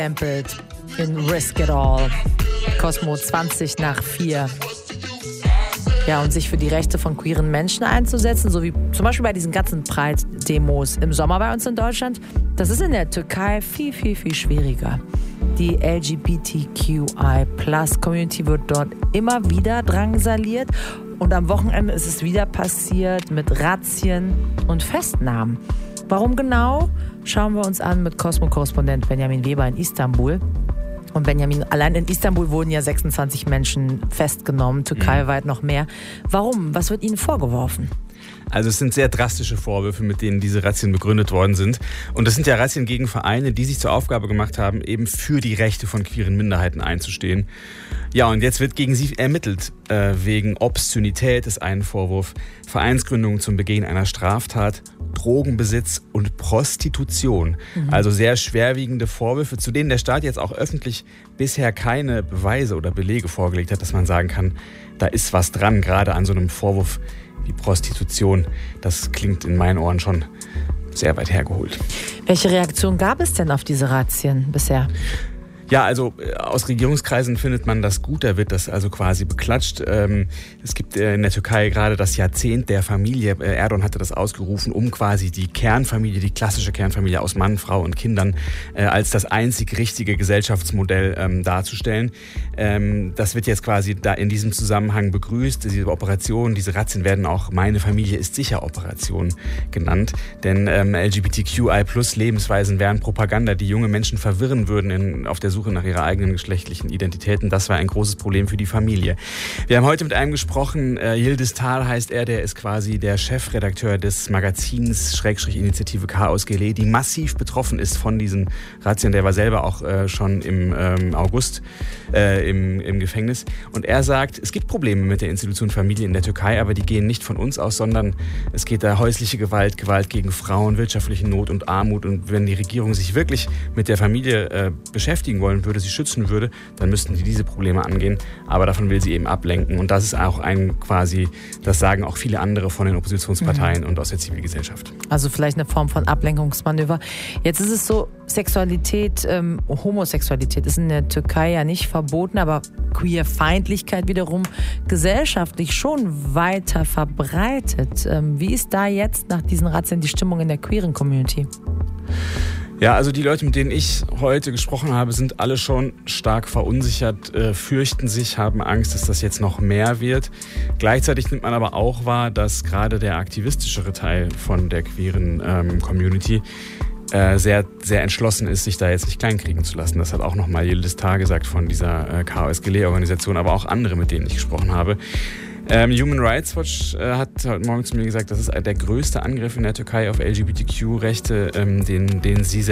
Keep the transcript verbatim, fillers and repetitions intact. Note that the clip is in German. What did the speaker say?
Samplet in Risk It All. Cosmo zwanzig nach vier. Ja, und sich für die Rechte von queeren Menschen einzusetzen, so wie zum Beispiel bei diesen ganzen Pride-Demos im Sommer bei uns in Deutschland, das ist in der Türkei viel, viel, viel schwieriger. Die L G B T Q I Plus Community wird dort immer wieder drangsaliert und am Wochenende ist es wieder passiert mit Razzien und Festnahmen. Warum genau? Schauen wir uns an mit Cosmo-Korrespondent Benjamin Weber in Istanbul. Und Benjamin, allein in Istanbul wurden ja sechsundzwanzig Menschen festgenommen, türkeiweit noch mehr. Warum? Was wird ihnen vorgeworfen? Also es sind sehr drastische Vorwürfe, mit denen diese Razzien begründet worden sind. Und das sind ja Razzien gegen Vereine, die sich zur Aufgabe gemacht haben, eben für die Rechte von queeren Minderheiten einzustehen. Ja, und jetzt wird gegen sie ermittelt, äh, wegen Obszönität ist ein Vorwurf, Vereinsgründung zum Begehen einer Straftat, Drogenbesitz und Prostitution. Mhm. Also sehr schwerwiegende Vorwürfe, zu denen der Staat jetzt auch öffentlich bisher keine Beweise oder Belege vorgelegt hat, dass man sagen kann, da ist was dran, gerade an so einem Vorwurf wie Prostitution. Das klingt in meinen Ohren schon sehr weit hergeholt. Welche Reaktion gab es denn auf diese Razzien bisher? Ja, also aus Regierungskreisen findet man das gut, da wird das also quasi beklatscht. Ähm, es gibt in der Türkei gerade das Jahrzehnt der Familie. Erdogan hatte das ausgerufen, um quasi die Kernfamilie, die klassische Kernfamilie aus Mann, Frau und Kindern äh, als das einzig richtige Gesellschaftsmodell ähm, darzustellen. Ähm, das wird jetzt quasi da in diesem Zusammenhang begrüßt. Diese Operation, diese Razzien werden auch Meine Familie ist sicher Operation genannt. Denn ähm, L G B T Q I Plus Lebensweisen wären Propaganda, die junge Menschen verwirren würden in, auf der Suche nach ihrer eigenen geschlechtlichen Identitäten. Das war ein großes Problem für die Familie. Wir haben heute mit einem gesprochen, äh, Yildiz Tal heißt er, der ist quasi der Chefredakteur des Magazins Schrägstrich Initiative Chaos Gele, die massiv betroffen ist von diesen Razzien. Der war selber auch äh, schon im ähm, August äh, im, im Gefängnis. Und er sagt, es gibt Probleme mit der Institution Familie in der Türkei, aber die gehen nicht von uns aus, sondern es geht da häusliche Gewalt, Gewalt gegen Frauen, wirtschaftliche Not und Armut. Und wenn die Regierung sich wirklich mit der Familie äh, beschäftigen wollen würde, sie schützen würde, dann müssten die diese Probleme angehen. Aber davon will sie eben ablenken. Und das ist auch ein quasi, das sagen auch viele andere von den Oppositionsparteien mhm. und aus der Zivilgesellschaft. Also vielleicht eine Form von Ablenkungsmanöver. Jetzt ist es so, Sexualität, ähm, Homosexualität ist in der Türkei ja nicht verboten, aber Queerfeindlichkeit wiederum gesellschaftlich schon weiter verbreitet. Ähm, wie ist da jetzt nach diesen Razzien die Stimmung in der queeren Community? Ja, also die Leute, mit denen ich heute gesprochen habe, sind alle schon stark verunsichert, äh, fürchten sich, haben Angst, dass das jetzt noch mehr wird. Gleichzeitig nimmt man aber auch wahr, dass gerade der aktivistischere Teil von der queeren ähm, Community äh, sehr, sehr entschlossen ist, sich da jetzt nicht kleinkriegen zu lassen. Das hat auch nochmal Yildiz Tal gesagt von dieser äh, Chaos Gele-Organisation, aber auch andere, mit denen ich gesprochen habe. Ähm, Human Rights Watch äh, hat heute Morgen zu mir gesagt, das ist der größte Angriff in der Türkei auf L G B T Q-Rechte, ähm, den, den sie selbst